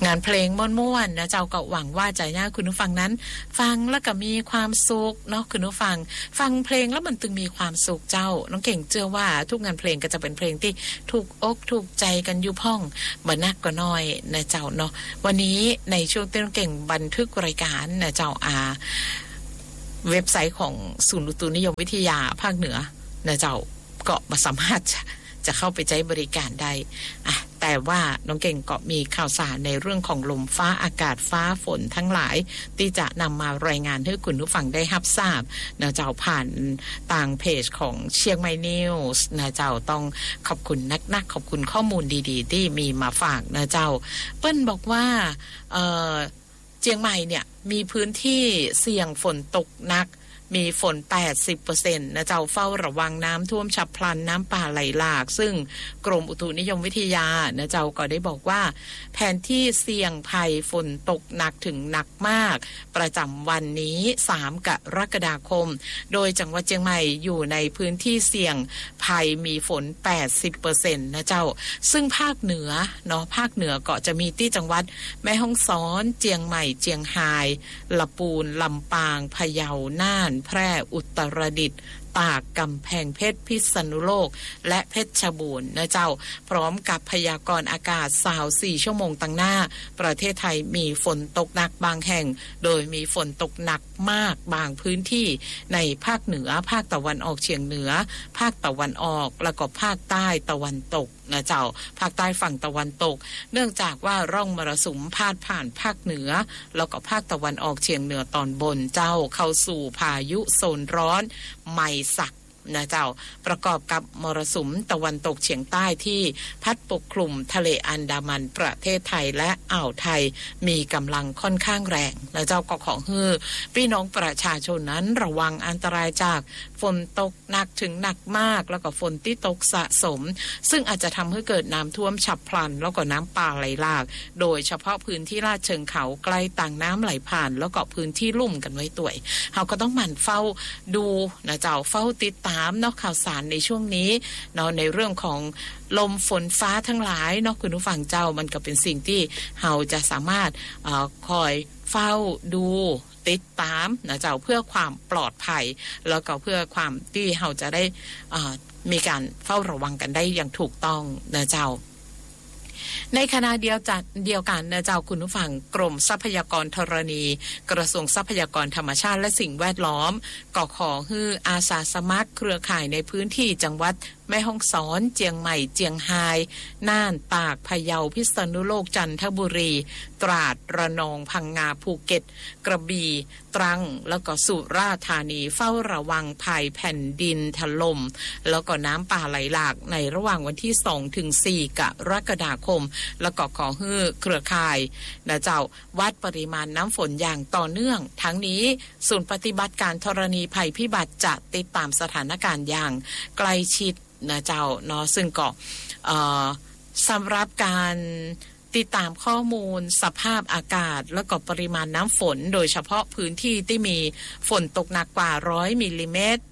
งานเพลงม่วนๆนะเจ้าก็หวังว่าใจย่าคุณผู้ฟังนั้นฟังแล้วก็มีความสุขเนาะคุณผู้ฟังเพลงแล้วมันตึงมีความสุขเจ้าน้องเก่งเชื่อว่าทุกงานเพลงก็จะเป็นเพลงที่ถูกอกถูกใจกันอยู่พ่องบ่นักก็น้อยนะเจ้าเนาะวันนี้ในช่วงที่น้องเก่งบันทึกรายการนะเจ้าเว็บไซต์ของศูนย์อุตุนิยมวิทยาภาคเหนือนะเจ้าก็มาสามารถจะเข้าไปใช้บริการได้แต่ว่าน้องเก่งก็มีข่าวสารในเรื่องของลมฟ้าอากาศฟ้าฝนทั้งหลายที่จะนำมารายงานให้คุณผู้ฟังได้รับทราบนะเจ้าผ่านต่างเพจของเชียงใหม่นิวส์นะเจ้าต้องขอบคุณนักขอบคุณข้อมูลดีๆที่มีมาฝากนะเจ้าเปิ้ลบอกว่าเชียงใหม่เนี่ยมีพื้นที่เสี่ยงฝนตกหนักมีฝน 80% นะเจ้าเฝ้าระวังน้ำท่วมฉับพลันน้ำป่าไหลหลากซึ่งกรมอุตุนิยมวิทยานะเจ้าก็ได้บอกว่าแผนที่เสี่ยงภัยฝนตกหนักถึงหนักมากประจำวันนี้3 กรกฎาคมโดยจังหวัดเชียงใหม่อยู่ในพื้นที่เสี่ยงภัยมีฝน 80% นะเจ้าซึ่งภาคเหนือเนาะภาคเหนือก็จะมีที่จังหวัดแม่ฮ่องสอนเชียงใหม่เชียงรายลำพูนลำปางพะเยาน่านแพร่อุตรดิตถ์ตากกำแพงเพชรพิษณุโลกและเพชรบูรณ์นะเจ้าพร้อมกับพยากรณ์อากาศ24 ชั่วโมงตั้งหน้าประเทศไทยมีฝนตกหนักบางแห่งโดยมีฝนตกหนักมากบางพื้นที่ในภาคเหนือภาคตะวันออกเฉียงเหนือภาคตะวันออกแล้วก็ภาคใต้ตะวันตกนะเจ้าภาคใต้ฝั่งตะวันตกเนื่องจากว่าร่องมรสุมพาดผ่านภาคเหนือแล้วก็ภาคตะวันออกเฉียงเหนือตอนบนเจ้าเข้าสู่พายุโซนร้อนไมสักนะเจ้าประกอบกับมรสุมตะวันตกเฉียงใต้ที่พัดปกคลุมทะเลอันดามันประเทศไทยและอ่าวไทยมีกำลังค่อนข้างแรงและเจ้าก็ขอให้พี่น้องประชาชนนั้นระวังอันตรายจากฝนตกหนักถึงหนักมากแล้วก็ฝนที่ตกสะสมซึ่งอาจจะทำให้เกิดน้ำท่วมฉับพลันแล้วก็น้ำป่าไหลหลากโดยเฉพาะพื้นที่ลาดเชิงเขาใกล้ต่างน้ำไหลผ่านแล้วก็พื้นที่ลุ่มกันไว้ด้วยเราก็ต้องหมั่นเฝ้าดูนะเจ้าเฝ้าติดตามเนาะข่าวสารในช่วงนี้เนาะในเรื่องของลมฝนฟ้าทั้งหลายเนาะคุณผู้ฟังเจ้ามันก็เป็นสิ่งที่เราจะสามารถคอยเฝ้าดูติดตามนะเจ้าเพื่อความปลอดภัยแล้วก็เพื่อความที่เราจะได้มีการเฝ้าระวังกันได้อย่างถูกต้องนะเจ้าในขณะเดียวกันนะเจ้าคุณผู้ฟังกรมทรัพยากรธรณีกระทรวงทรัพยากรธรรมชาติและสิ่งแวดล้อมก็ขอให้อาสาสมัครเครือข่ายในพื้นที่จังหวัดแม่ฮ่องสอนเชียงใหม่เชียงรายน่านตากพะเยาพิษณุโลกจันทบุรีตราดระนองพังงาภูเก็ตกระบี่ตรังแล้วก็สุราษฎร์ธานีเฝ้าระวังภัยแผ่นดินถล่มแล้วก็น้ำป่าไหลหลากในระหว่างวันที่2 ถึง 4 กรกฎาคมแล้วก็ขอให้เครือข่ายนะเจ้าวัดปริมาณน้ำฝนอย่างต่อเนื่องทั้งนี้ศูนย์ปฏิบัติการธรณีภัยพิบัติจะติดตามสถานการณ์อย่างใกล้ชิดนะเจ้าเนาะซึ่งก็สำหรับการติดตามข้อมูลสภาพอากาศแล้วก็ปริมาณน้ำฝนโดยเฉพาะพื้นที่ที่มีฝนตกหนักกว่า100 มิลลิเมตร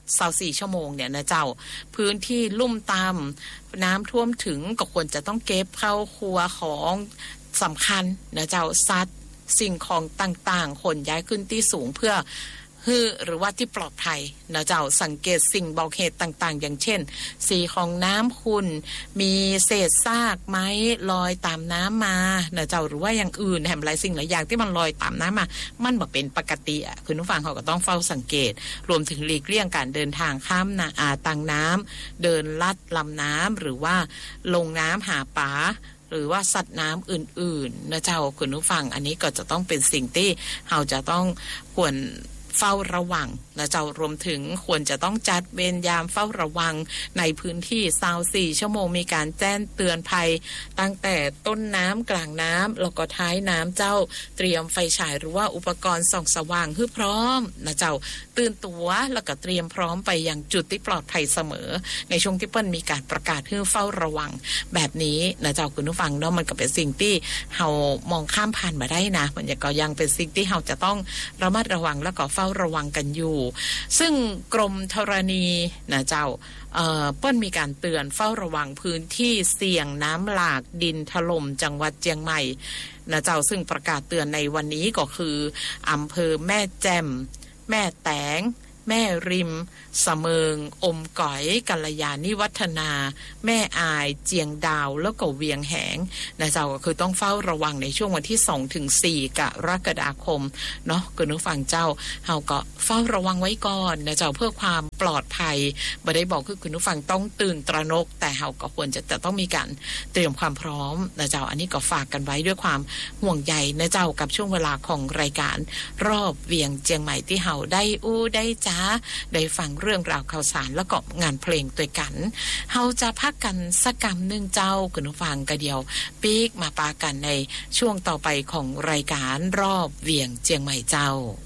24 ชั่วโมงเนี่ยนะเจ้าพื้นที่ลุ่มต่ำน้ำท่วมถึงก็ควรจะต้องเก็บเข้าครัวของสำคัญนะเจ้าซัดสิ่งของต่างๆขนย้ายขึ้นที่สูงเพื่อหรือว่าที่ปลอดภัยนะเจ้าสังเกตสิ่งบอกเหตุต่างๆอย่างเช่นสีของน้ำขุ่นมีเศษซากไม้ลอยตามน้ำมานะเจ้าหรือว่าอย่างอื่นแถมหลายสิ่งหลายอย่างที่มันลอยตามน้ำมามันบ่เป็นปกติอ่ะคุณผู้ฟังเขาก็ต้องเฝ้าสังเกตรวมถึงหลีกเลี่ยงการเดินทางข้ามต่างน้ำเดินลัดลำน้ำหรือว่าลงน้ำหาปลาหรือว่าสัตว์น้ำอื่นๆนะเจ้าคุณผู้ฟังอันนี้ก็จะต้องเป็นสิ่งที่เราจะต้องควรเฝ้าระวังนะเจ้ารวมถึงควรจะต้องจัดเวรยามเฝ้าระวังในพื้นที่24 ชั่วโมงมีการแจ้งเตือนภัยตั้งแต่ต้นน้ำกลางน้ำแล้วก็ท้ายน้ำเจ้าเตรียมไฟฉายหรือว่าอุปกรณ์ส่องสว่างให้พร้อมนะเจ้าตื่นตัวแล้วก็เตรียมพร้อมไปยังจุดที่ปลอดภัยเสมอในช่วงที่เปิ้ลมีการประกาศให้เฝ้าระวังแบบนี้นะเจ้าคุณผู้ฟังเนาะมันก็เป็นสิ่งที่เรามองข้ามผ่านมาได้นะมันก็ยังเป็นสิ่งที่เราจะต้องระมัดระวังแล้วก็เฝ้าาระวังกันอยู่ซึ่งกรมธรณีนะเจ้าเปิ้นมีการเตือนเฝ้าระวังพื้นที่เสี่ยงน้ำหลากดินถล่มจังหวัดเชียงใหม่นะเจ้าซึ่งประกาศเตือนในวันนี้ก็คืออำเภอแม่แจ่มแม่แตงแม่ริมสะเมิงอมก๋อยกัลยาณิวัฒนาแม่อายเจียงดาวแล้วก็เวียงแหงนะเจ้าก็คือต้องเฝ้าระวังในช่วงวันที่2ถึง4กรกฎาคมเนาะคุณผู้ฟังเจ้าเฮาก็เฝ้าระวังไว้ก่อนนะเจ้าเพื่อความปลอดภัยบ่ได้บอกคือคุณผู้ฟังต้องตื่นตระหนกแต่เฮาก็ควรจะต้องมีการเตรียมความพร้อมนะเจ้าอันนี้ก็ฝากกันไว้ด้วยความห่วงใยนะเจ้ากับช่วงเวลาของรายการรอบเวียงเจียงใหม่ที่เฮาได้ได้จ้าได้ฟังเรื่องราวข่าวสารแล้วก็งานเพลงด้วยกันเฮาจะพักกันสักกำนึงเจ้าคุณผู้ฟังกะเดียวปีกมาปากันในช่วงต่อไปของรายการรอบเวียงเจียงใหม่เจ้า